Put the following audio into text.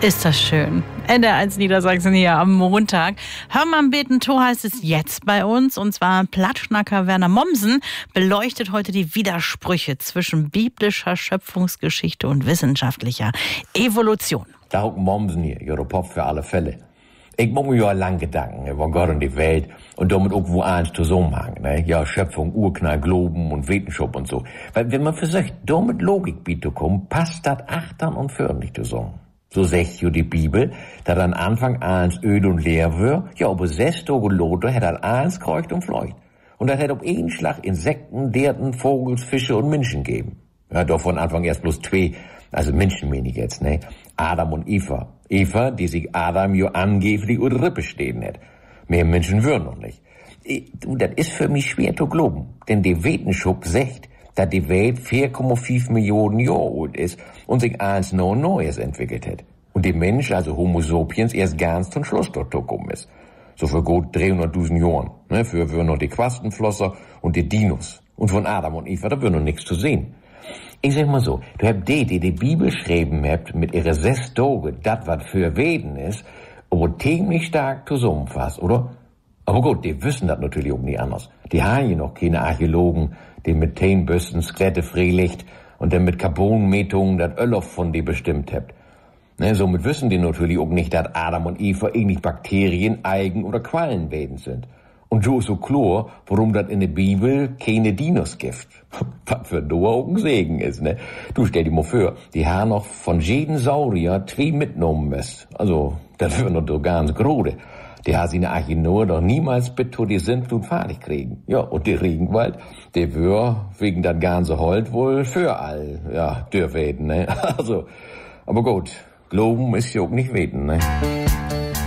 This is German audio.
Ist das schön. NDR1 Niedersachsen hier am Montag. Hör mal beten, to heißt es jetzt bei uns. Und zwar Plattschnacker Werner Mommsen beleuchtet heute die Widersprüche zwischen biblischer Schöpfungsgeschichte und wissenschaftlicher Evolution. Da hockt Mommsen hier, ihre Pop für alle Fälle. Ich mache mir ja lang Gedanken über Gott und die Welt und damit irgendwo eins zusammenhängen, ne? Ja, Schöpfung, Urknall, Globen und Wissenschaft und so. Weil wenn man versucht, damit Logik bieten zu kommen, passt das achtern und fördern nicht zusammen. So sagt jo die Bibel, dass an Anfang eins öd und leer wär, ja, aber 6 Tage Lothar hätt an eins kreucht und fleucht. Und das hätt auf einen Schlag Insekten, Derten, Vogels, Fische und Menschen geben. Ja, doch von Anfang erst bloß 2, also Menschen wenig jetzt, ne? Adam und Eva. Eva, die sich Adam jo angeblich über die Rippe stehen hätt. Mehr Menschen würden noch nicht. Du, das ist für mich schwer zu glauben, denn die Wissenschaft sagt, dass die Welt 4,5 Millionen Jahre alt ist und sich eins noch Neues entwickelt hat. Und der Mensch, also Homo sapiens, erst ganz zum Schluss dort gekommen ist. So für gut 300.000 Jahren. Ne, für wir noch die Quastenflosser und die Dinos. Und von Adam und Eva, da wird noch nichts zu sehen. Ich sag mal so, du habt die Bibel schreiben habt, mit ihre 6 Tage, das was für Weden ist, aber ziemlich stark zusammenfasst, oder? Aber gut, die wissen das natürlich auch nicht anders. Die haben ja noch keine Archäologen, die mit Teenbüsten Skelette freilegt und dann mit Carbonmetungen das Öl von die bestimmt habt. Ne, somit wissen die natürlich auch nicht, dass Adam und Eva ähnlich Bakterien, Algen oder Quallenwesen sind. Und so ist so klar, warum das in der Bibel keine Dinos gibt. Was für Noah auch ein Segen ist, ne? Du stell dir mal vor, die haben noch von jedem Saurier 2 mitgenommen müsst. Also, das wäre noch so ganz grode. Die haben seine Arche nur doch niemals bitte die Sintflut fertig kriegen. Ja, und der Regenwald, der wär wegen das ganze Holz wohl für all, ja, dürfen, ne? Also, aber gut, Glauben ist ja auch nicht weten, ne?